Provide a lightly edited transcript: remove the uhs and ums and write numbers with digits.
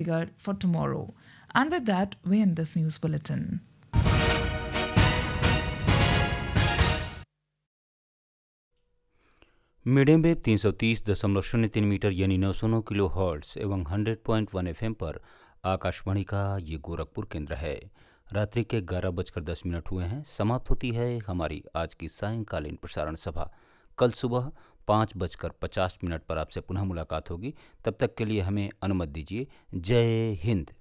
Chandigarh for tomorrow. And with that, we end this news bulletin. Medium wave 330.03 metre यानी 909 kilo hertz एवं 100.1 FM पर आकाशवाणी का ये गोरखपुर केंद्र है। रात्रि के 11:10 हुए हैं। समाप्त होती है हमारी आज की सायंकालीन प्रसारण सभा। कल सुबह 5:50 पर आपसे पुनः मुलाकात होगी। तब तक के लिए हमें अनुमति दीजिए। जय हिंद।